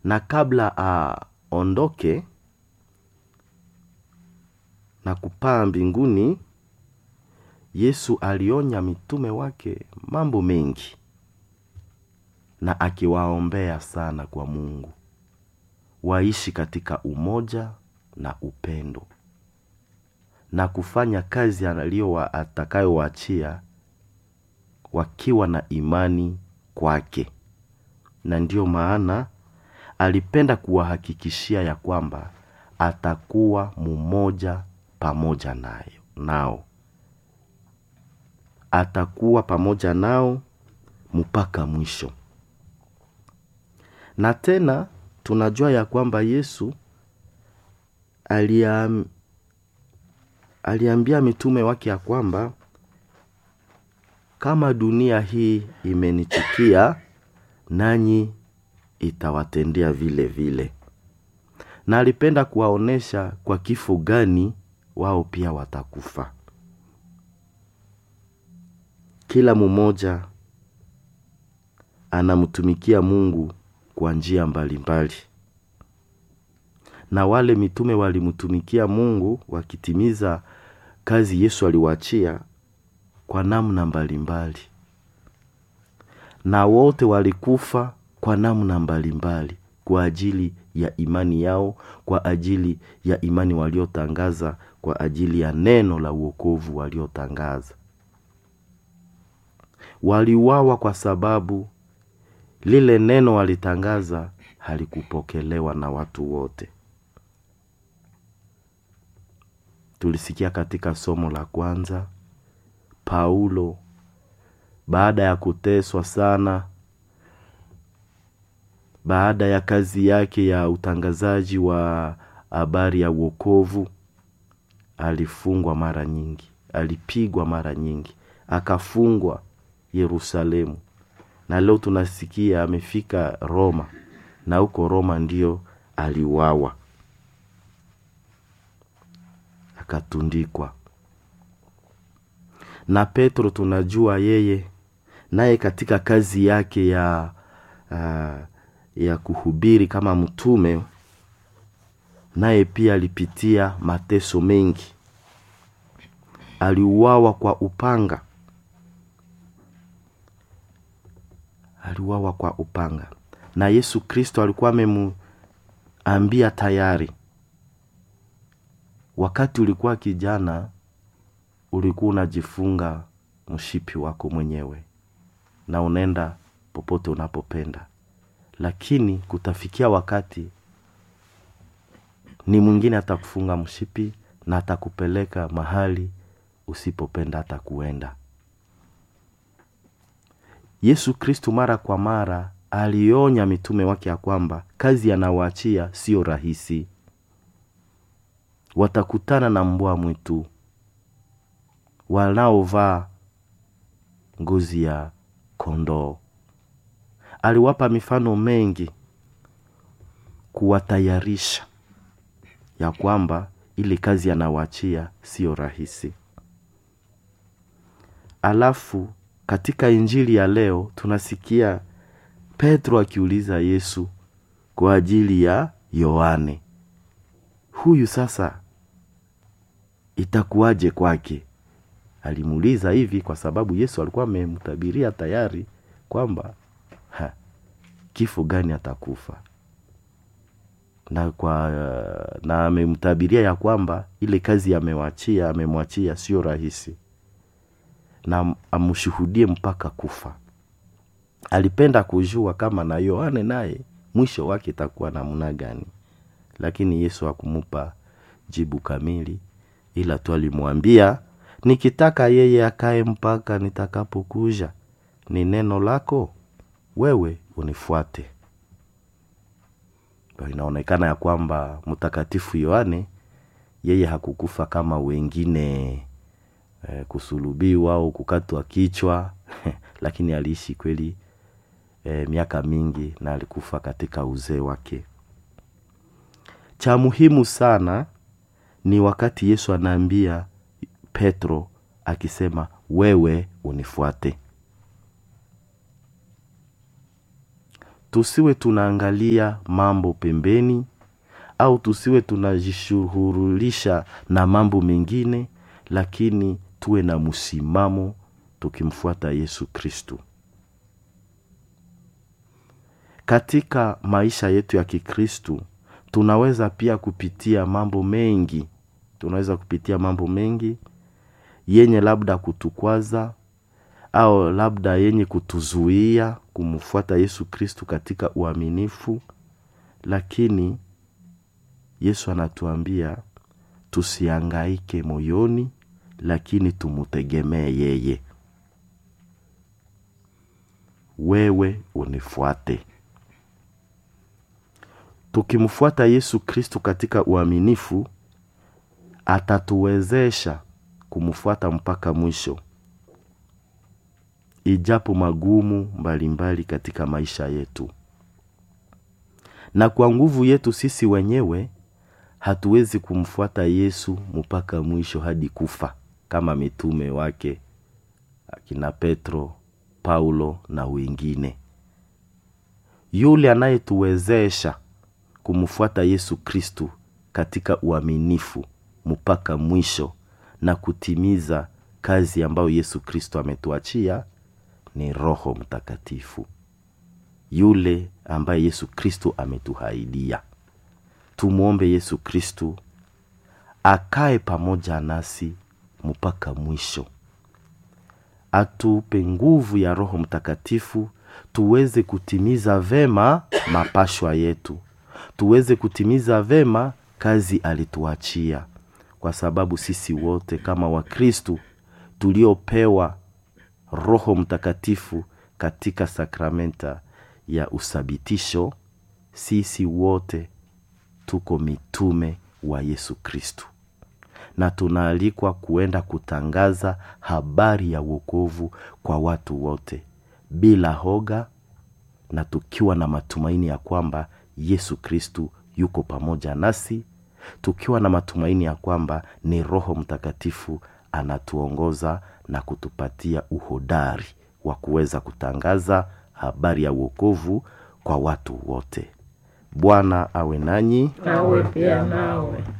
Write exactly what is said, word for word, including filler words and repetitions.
Na kabla aondoke na kupaa mbinguni, Yesu alionya mitume wake mambo mengi, na akiwaombea sana kwa Mungu waishi katika umoja na upendo, na kufanya kazi aliyo atakayowaachia wakiwa na imani kwake. Na ndio maana alipenda kuwahakikishia ya kwamba atakuwa mmoja pamoja nayo nao. Atakuwa pamoja nao mpaka mwisho. Na tena tunajua ya kwamba Yesu aliam, aliambia mitume wake ya kwamba kama dunia hii imenichukia, nanyi itawatendea vile vile. Na alipenda kuwaonesha kwa kifo gani wao pia watakufa. Kila mmoja anamtumikia Mungu kwa njia mbalimbali. Na wale mitume walimtumikia Mungu wakitimiza kazi Yesu aliwaachia kwa namna mbalimbali. Na wote walikufa kwa namna mbalimbali kwa ajili ya imani yao, kwa ajili ya imani waliotangaza, kwa ajili ya neno la wokovu waliotangaza. Waliuawa kwa sababu lile neno walitangaza halikupokelewa na watu wote. Tulisikia katika somo la kwanza, Paulo baada ya kuteswa sana, baada ya kazi yake ya utangazaji wa habari ya wokovu, alifungwa mara nyingi, alipigwa mara nyingi, akafungwa Yerusalemu. Na leo tunasikia amefika Roma, na huko Roma ndio aliuawa, akatundikwa. Na Petro tunajua yeye naye katika kazi yake ya uh, ya kuhubiri kama mtume, naye pia alipitia mateso mengi. Aliuawa kwa upanga. Aliuawa kwa upanga. Na Yesu Kristo alikuwa amemuambia tayari, wakati ulikuwa kijana ulikuwa unajifunga mshipi wako mwenyewe na unaenda popote unapopenda. Lakini kutafikia wakati ni mwingine atakufunga mshipi na atakupeleka mahali usipopenda hata kuenda. Yesu Kristo mara kwa mara alionya mitume wake ya kwamba kazi anawaachia sio rahisi. Watakutana na mbwa mwitu wanaovaa ngozi ya kondoo. Aliwapa mifano mengi kuwatayarisha ya kwamba ile kazi anawaachia sio rahisi. Alafu katika injili ya leo tunasikia Petro akiuliza Yesu kwa ajili ya Yohane. Huyu sasa itakuwaje kwake? Alimuuliza hivi kwa sababu Yesu alikuwa amemtabiria tayari kwamba ha, kifo gani atakufa. Na kwa na amemtabiria ya kwamba ile kazi amewachia amemwachia sio rahisi, na amshuhudie mpaka kufa. Alipenda kujua kama na Yohane naye mwisho wake itakuwa namna gani. Lakini Yesu hakumupa jibu kamili, ila tu alimwambia, nikitaka yeye akae mpaka nitakapokuja, ni neno lako, wewe unifuate. Inaonekana ya kwamba mtakatifu Yohane yeye hakukufa kama wengine, e, kusulubiwa au kukatwa kichwa lakini aliishi kweli e, miaka mingi, na alikufa katika uzee wake. Cha muhimu sana ni wakati Yesu anaambia Petro akisema, wewe unifuate. tusiwe tunaangalia mambo pembeni, au tusiwe tunajishughulisha na mambo mengine, lakini tuwe na msimamo tukimfuata Yesu Kristo. Katika maisha yetu ya Kikristo tunaweza pia kupitia mambo mengi. Tunaweza kupitia mambo mengi yenye labda kutukwaza, au labda yenye kutuzuia kumfuata Yesu Kristo katika uaminifu, lakini Yesu anatuambia tusihangaike moyoni, lakini tumutegemee yeye. Wewe unifuate. Tukimfuata Yesu Kristo katika uaminifu, atatuwezesha kumfuata mpaka mwisho, ijapo magumu mbalimbali mbali katika maisha yetu. Na kwa nguvu yetu sisi wenyewe hatuwezi kumfuata Yesu mpaka mwisho hadi kufa, kama mitume wake akina Petro, Paulo na wengine. Yule anayetuwezesha kumfuata Yesu Kristo katika uaminifu mpaka mwisho na kutimiza kazi ambayo Yesu Kristo ametuachia ni Roho Mtakatifu, yule ambaye Yesu Kristo ametuahidia. Tumuombe Yesu Kristo akae pamoja nasi mpaka mwisho, atupe nguvu ya Roho Mtakatifu tuweze kutimiza vema mapashwa yetu, tuweze kutimiza vema kazi alituachia, kwa sababu sisi wote kama Wakristo tuliopewa Roho Mtakatifu katika sakramenta ya usabitisho, sisi wote tuko mitume wa Yesu Kristo, na tunaalikwa kuenda kutangaza habari ya wokovu kwa watu wote bila hoga, na tukiwa na matumaini ya kwamba Yesu Kristo yuko pamoja nasi, tukiwa na matumaini ya kwamba ni Roho Mtakatifu anatuongoza na kutupatia uhodari wa kuweza kutangaza habari ya wokovu kwa watu wote. Bwana awe nanyi, awe pia nawe.